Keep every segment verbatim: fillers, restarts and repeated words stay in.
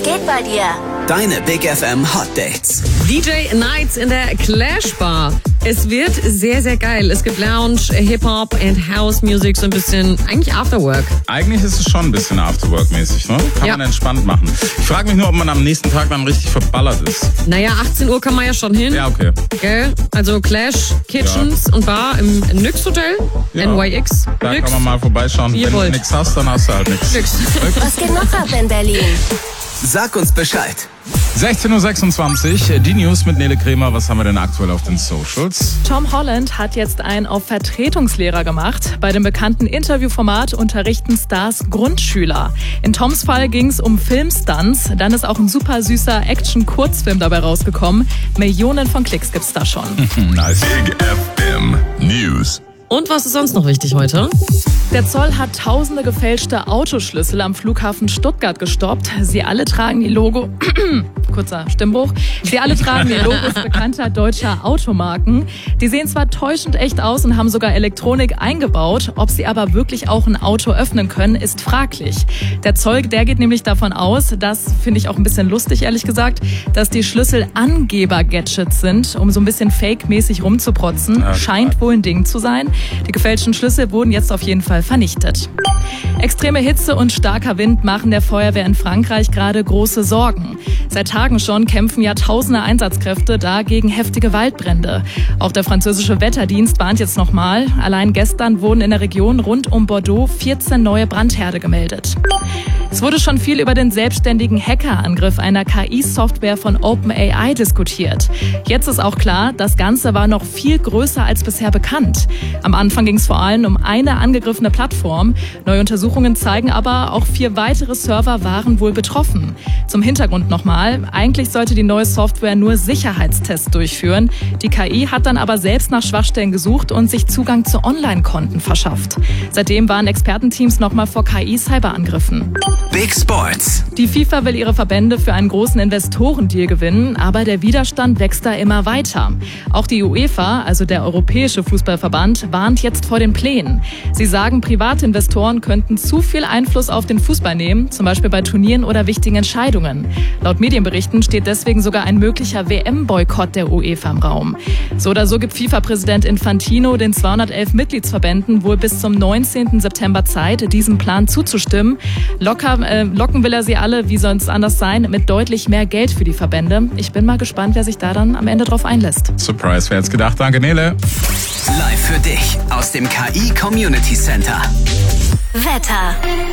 geht bei dir? Deine Big F M Hot Dates. D J Nights in der Clash Bar. Es wird sehr, sehr geil. Es gibt Lounge, Hip-Hop und House Music, so ein bisschen, eigentlich Afterwork. Eigentlich ist es schon ein bisschen Afterwork-mäßig, ne? Kann Ja. man entspannt machen. Ich frage mich nur, ob man am nächsten Tag dann richtig verballert ist. Naja, achtzehn Uhr kann man ja schon hin. Ja, okay. Gell? Also Clash, Kitchens und Bar im Nyx Hotel, Ja. N Y X. Da Nyx. kann man mal vorbeischauen. Wie ihr Wenn wollt. du nichts hast, dann hast du halt nichts. Nyx. Was geht noch ab in Berlin? Sag uns Bescheid. sechzehn Uhr sechsundzwanzig, die News mit Nele Kremer. Was haben wir denn aktuell auf den Socials? Tom Holland hat jetzt einen auf Vertretungslehrer gemacht. Bei dem bekannten Interviewformat unterrichten Stars Grundschüler. In Toms Fall ging es um Filmstunts. Dann ist auch ein super süßer Action-Kurzfilm dabei rausgekommen. Millionen von Klicks gibt's da schon. Nice. Big F M News. Und was ist sonst noch wichtig heute? Der Zoll hat tausende gefälschte Autoschlüssel am Flughafen Stuttgart gestoppt. Sie alle tragen die Logo... Kurzer Stimmbruch. Sie alle tragen die Logos bekannter deutscher Automarken. Die sehen zwar täuschend echt aus und haben sogar Elektronik eingebaut. Ob sie aber wirklich auch ein Auto öffnen können, ist fraglich. Der Zoll, der geht nämlich davon aus, das finde ich auch ein bisschen lustig, ehrlich gesagt, dass die Schlüssel Angeber-Gadgets sind, um so ein bisschen fake-mäßig rumzuprotzen. Ja, Scheint wohl ein Ding zu sein. Die gefälschten Schlüssel wurden jetzt auf jeden Fall vernichtet. Extreme Hitze und starker Wind machen der Feuerwehr in Frankreich gerade große Sorgen. Seit Tagen schon kämpfen ja tausende Einsatzkräfte da gegen heftige Waldbrände. Auch der französische Wetterdienst warnt jetzt nochmal. Allein gestern wurden in der Region rund um Bordeaux vierzehn neue Brandherde gemeldet. Es wurde schon viel über den selbstständigen Hackerangriff einer K I-Software von OpenAI diskutiert. Jetzt ist auch klar, das Ganze war noch viel größer als bisher bekannt. Am Anfang ging es vor allem um eine angegriffene Plattform. Neue Untersuchungen zeigen aber, auch vier weitere Server waren wohl betroffen. Zum Hintergrund nochmal, eigentlich sollte die neue Software nur Sicherheitstests durchführen. Die K I hat dann aber selbst nach Schwachstellen gesucht und sich Zugang zu Online-Konten verschafft. Seitdem waren Expertenteams nochmal vor K I-Cyberangriffen. Big Sports. Die FIFA will ihre Verbände für einen großen Investorendeal gewinnen, aber der Widerstand wächst da immer weiter. Auch die UEFA, also der Europäische Fußballverband, warnt jetzt vor den Plänen. Sie sagen, private Investoren könnten zu viel Einfluss auf den Fußball nehmen, zum Beispiel bei Turnieren oder wichtigen Entscheidungen. Laut Medienberichten steht deswegen sogar ein möglicher W M-Boykott der UEFA im Raum. So oder so gibt FIFA-Präsident Infantino den zweihundertelf Mitgliedsverbänden wohl bis zum neunzehnten September Zeit, diesem Plan zuzustimmen. Locker Äh, locken will er sie alle, wie soll es anders sein, mit deutlich mehr Geld für die Verbände. Ich bin mal gespannt, wer sich da dann am Ende drauf einlässt. Surprise, wer hätte gedacht? Danke, Nele. Live für dich aus dem K I Community Center. Wetter.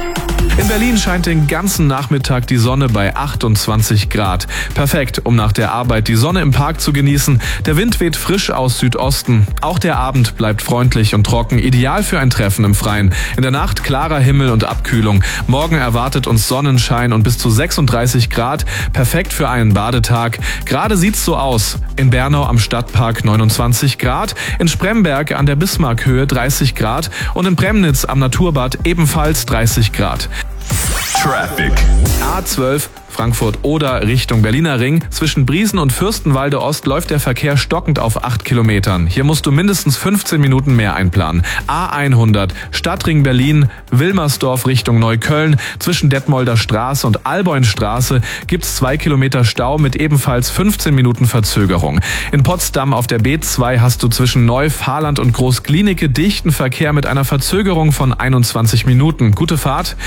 In Berlin scheint den ganzen Nachmittag die Sonne bei achtundzwanzig Grad. Perfekt, um nach der Arbeit die Sonne im Park zu genießen. Der Wind weht frisch aus Südosten. Auch der Abend bleibt freundlich und trocken, ideal für ein Treffen im Freien. In der Nacht klarer Himmel und Abkühlung. Morgen erwartet uns Sonnenschein und bis zu sechsunddreißig Grad. Perfekt für einen Badetag. Gerade sieht's so aus. In Bernau am Stadtpark neunundzwanzig Grad, in Spremberg an der Bismarckhöhe dreißig Grad und in Premnitz am Naturbad ebenfalls dreißig Grad. Traffic. A zwölf Frankfurt-Oder Richtung Berliner Ring. Zwischen Briesen und Fürstenwalde Ost läuft der Verkehr stockend auf acht Kilometern. Hier musst du mindestens fünfzehn Minuten mehr einplanen. A hundert Stadtring Berlin, Wilmersdorf Richtung Neukölln. Zwischen Detmolder Straße und Alboinstraße gibt's zwei Kilometer Stau mit ebenfalls fünfzehn Minuten Verzögerung. In Potsdam auf der B zwei hast du zwischen Neuf, Haarland und Großklinike dichten Verkehr mit einer Verzögerung von einundzwanzig Minuten. Gute Fahrt.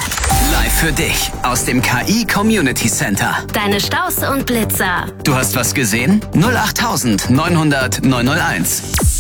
Live für dich aus dem K I Community Center. Deine Staus und Blitzer. Du hast was gesehen? null acht neun null null neun null eins.